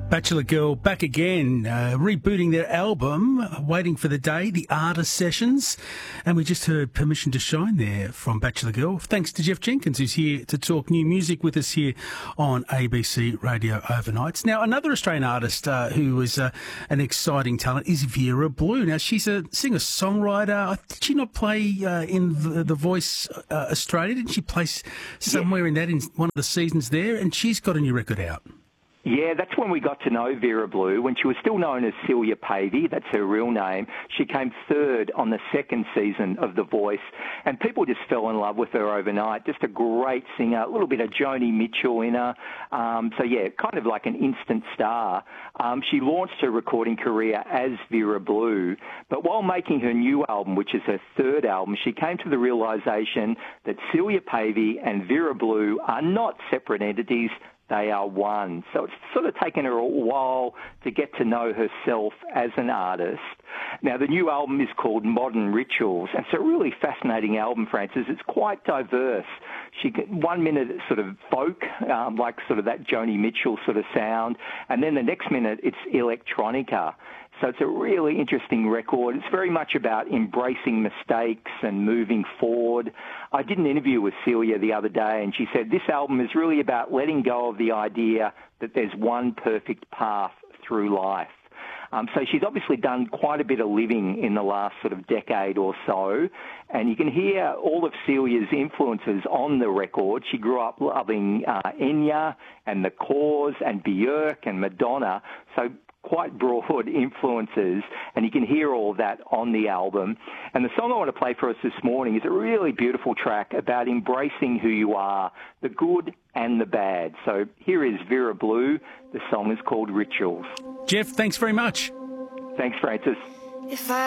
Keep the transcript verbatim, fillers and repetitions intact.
Bachelor Girl back again, uh, rebooting their album, Waiting for the Day, the Artist Sessions. And we just heard Permission to Shine there from Bachelor Girl. Thanks to Jeff Jenkins, who's here to talk new music with us here on A B C Radio Overnights. Now, another Australian artist uh, who is uh, an exciting talent is Vera Blue. Now, she's a singer-songwriter. Did she not play uh, in the, the Voice uh, Australia? Didn't she play somewhere in that, in one of the seasons there? And she's got a new record out. Yeah, that's when we got to know Vera Blue. When she was still known as Celia Pavey, that's her real name, she came third on the second season of The Voice, and people just fell in love with her overnight. Just a great singer, a little bit of Joni Mitchell in her. Um, so, yeah, kind of like an instant star. Um, she launched her recording career as Vera Blue, but while making her new album, which is her third album, she came to the realisation that Celia Pavey and Vera Blue are not separate entities. They are one. So it's sort of taken her a while to get to know herself as an artist. Now, the new album is called Modern Rituals, and it's a really fascinating album, Francis. It's quite diverse. She one minute it's sort of folk, um, like sort of that Joni Mitchell sort of sound, and then the next minute it's electronica. So it's a really interesting record. It's very much about embracing mistakes and moving forward. I did an interview with Celia the other day, and she said this album is really about letting go of the idea that there's one perfect path through life. Um, so she's obviously done quite a bit of living in the last sort of decade or so, and you can hear all of Celia's influences on the record. She grew up loving uh, Enya and The Cause and Björk and Madonna, so quite broad influences, and you can hear all of that on the album. And the song I want to play for us this morning is a really beautiful track about embracing who you are, the good and the bad. So here is Vera Blue. The song is called Rituals. Jeff, thanks very much. Thanks, Francis. If I